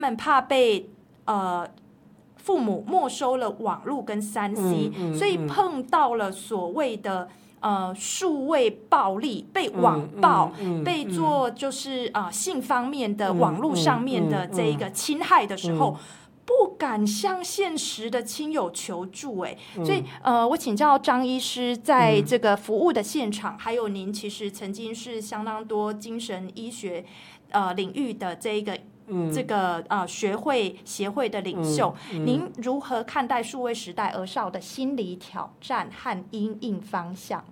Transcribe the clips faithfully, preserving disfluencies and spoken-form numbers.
们怕被呃父母没收了网络跟三 C， 嗯嗯、 所以碰到了所谓的呃数位暴力，被网暴， 嗯嗯嗯、 被做就是啊、呃、性方面的、 嗯、 网络上面的这一个侵害的时候。 嗯不敢向现实的亲友求助，哎， 嗯、 所以呃，我请教张医师，在这个服务的现场，嗯、还有您其实曾经是相当多精神医学呃领域的这一个、嗯、这个呃学会协会的领袖，嗯嗯、您如何看待数位时代儿少的心理挑战和因应方向？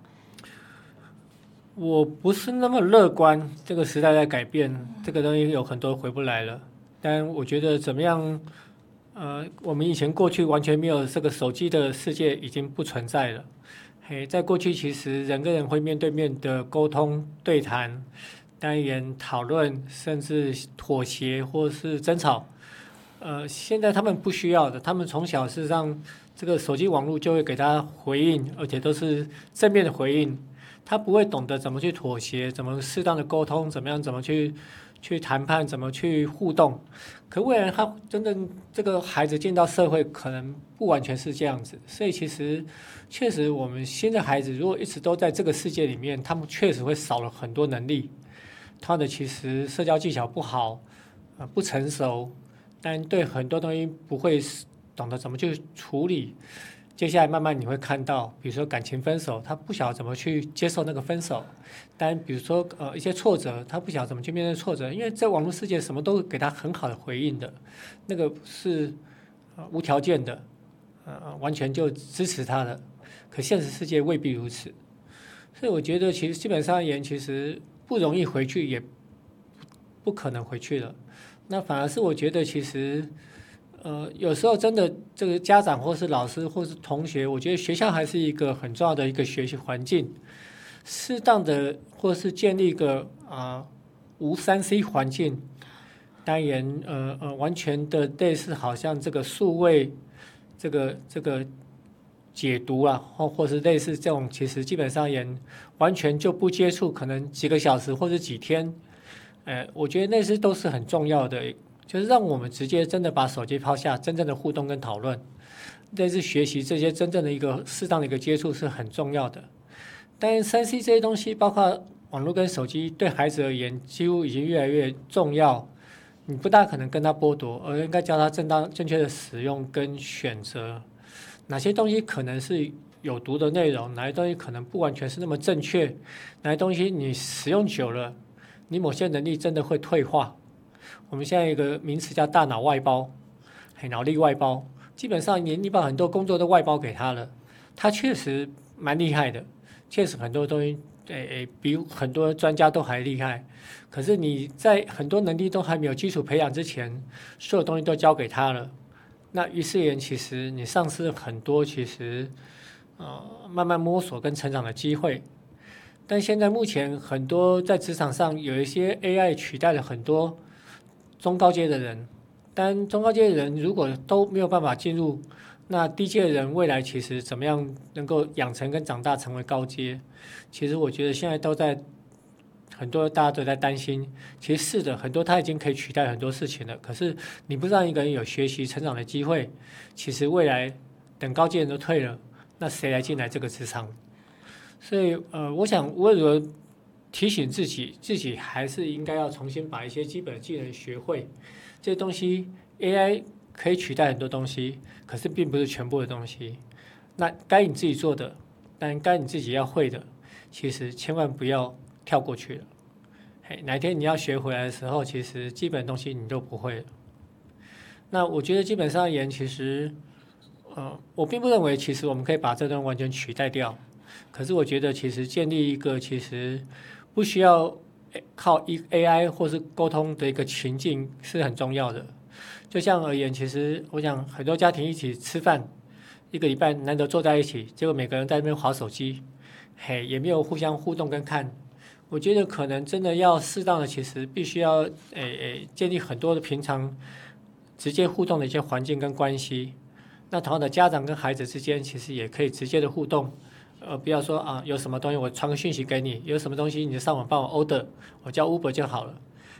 我不是那么乐观，这个时代在改变，嗯、这个东西有很多回不来了。但我觉得怎么样？呃，我们以前过去完全没有这个手机的世界已经不存在了。嘿，在过去其实人跟人会面对面的沟通、对谈、单元讨论，甚至妥协或是争吵。呃，现在他们不需要的，他们从小事实上这个手机网络就会给他回应，而且都是正面的回应。他不会懂得怎么去妥协，怎么适当的沟通，怎么样，怎么去去谈判，怎么去互动。可未来他真正这个孩子进到社会，可能不完全是这样子。所以其实确实，我们新的孩子如果一直都在这个世界里面，他们确实会少了很多能力。他的其实社交技巧不好，呃，不成熟，但对很多东西不会懂得怎么去处理。接下来慢慢你会看到，比如说感情分手，他不晓得怎么去接受那个分手；但比如说呃一些挫折，他不晓得怎么去面对挫折，因为在网络世界什么都给他很好的回应的，那个是、呃、无条件的，呃完全就支持他的。可现实世界未必如此，所以我觉得其实基本上而言，其实不容易回去，也不可能回去了。那反而是我觉得其实。呃，有时候真的，这个家长或是老师或是同学，我觉得学校还是一个很重要的一个学习环境，适当的或是建立一个啊、呃、无三 C 环境，当然呃呃完全的类似好像这个数位这个这个解读啊，或或是类似这种，其实基本上也完全就不接触，可能几个小时或者几天，呃，我觉得那些都是很重要的。就是让我们直接真的把手机抛下，真正的互动跟讨论，类似学习这些真正的一个适当的一个接触是很重要的。但三 C 这些东西，包括网络跟手机，对孩子而言几乎已经越来越重要。你不大可能跟他剥夺，而应该教他正当正确的使用跟选择。哪些东西可能是有毒的内容，哪些东西可能不完全是那么正确，哪些东西你使用久了，你某些能力真的会退化。我们现在有一个名词叫大脑外包，脑力外包，基本上你你把很多工作都外包给他了，他确实蛮厉害的，确实很多东西诶诶比很多专家都还厉害。可是你在很多能力都还没有基础培养之前，所有东西都交给他了，那于是言其实你丧失了很多其实呃慢慢摸索跟成长的机会。但现在目前很多在职场上有一些 A I 取代了很多中高阶的人，但中高阶的人如果都没有办法进入，那低阶的人未来其实怎么样能够养成跟长大成为高阶？其实我觉得现在都在很多大家都在担心，其实是的，很多他已经可以取代很多事情了。可是你不让一个人有学习成长的机会，其实未来等高阶人都退了，那谁来进来这个职场？所以呃，我想我如提醒自己，自己还是应该要重新把一些基本技能学会。这些东西 A I 可以取代很多东西，可是并不是全部的东西。那该你自己做的，但该你自己要会的，其实千万不要跳过去了。嘿，哪天你要学回来的时候，其实基本东西你都不会了。那我觉得基本上而言，其实呃，我并不认为其实我们可以把这段完全取代掉。可是我觉得其实建立一个其实不需要靠 A I 或是沟通的一个情境是很重要的。就像而言，其实我想很多家庭一起吃饭，一个礼拜难得坐在一起，结果每个人在那边滑手机，嘿，也没有互相互动跟看。我觉得可能真的要适当的，其实必须要诶诶建立很多的平常直接互动的一些环境跟关系。那同样的，家长跟孩子之间其实也可以直接的互动。呃，不要说啊，有什么东西我传个讯息给你，有什么东西你就上网帮我 order， 我叫 Uber 就好了。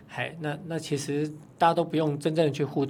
嗨，那那其实大家都不用真正的去互